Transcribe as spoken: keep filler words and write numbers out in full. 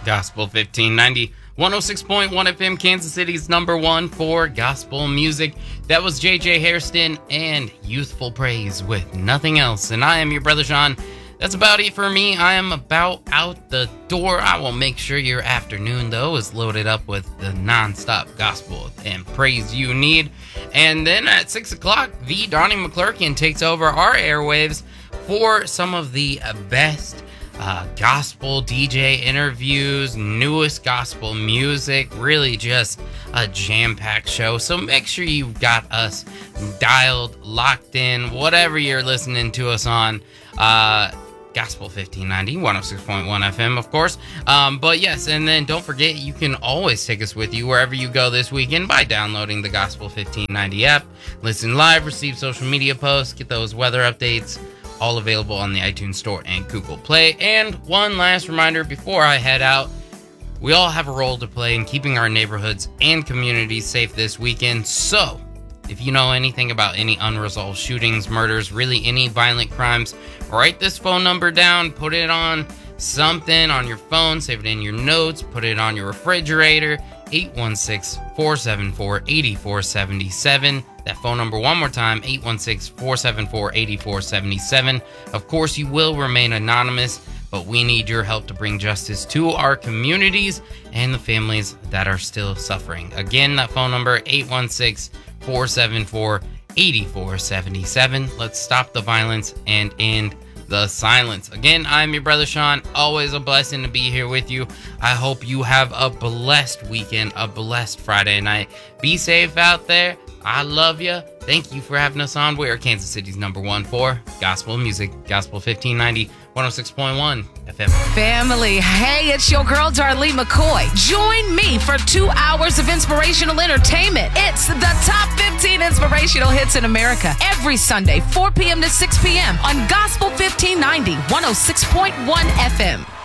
Gospel fifteen ninety, one oh six point one F M, Kansas City's number one for gospel music. That was J J Hairston and Youthful Praise with Nothing Else. And I am your brother Sean. That's about it for me. I am about out the door. I will make sure your afternoon, though, is loaded up with the nonstop gospel and praise you need. And then at six o'clock, the Donnie McClurkin takes over our airwaves for some of the best uh, gospel D J interviews, newest gospel music, really just a jam-packed show. So make sure you've got us dialed, locked in, whatever you're listening to us on. Uh, Gospel fifteen ninety, one oh six point one F M, of course. Um, but yes, and then don't forget, you can always take us with you wherever you go this weekend by downloading the Gospel fifteen ninety app. Listen live, receive social media posts, get those weather updates, all available on the iTunes Store and Google Play. And one last reminder before I head out, we all have a role to play in keeping our neighborhoods and communities safe this weekend. So, if you know anything about any unresolved shootings, murders, really any violent crimes, write this phone number down, put it on something on your phone, save it in your notes, put it on your refrigerator, eight one six, four seven four, eight four seven seven. That phone number one more time, eight one six, four seven four, eight four seven seven. Of course, you will remain anonymous, but we need your help to bring justice to our communities and the families that are still suffering. Again, that phone number, eight one six, four seven four, eight four seven seven. Let's stop the violence and end the silence. Again, I'm your brother Sean. Always a blessing to be here with you. I hope you have a blessed weekend, a blessed Friday night. Be safe out there. I love you. Thank you for having us on. We are Kansas City's number one for gospel music. Gospel fifteen ninety, one oh six point one F M. Family, hey, it's your girl Darlene McCoy. Join me for two hours of inspirational entertainment. It's the top fifteen inspirational hits in America every Sunday, four p.m. to six p.m. on Gospel fifteen ninety, one oh six point one F M.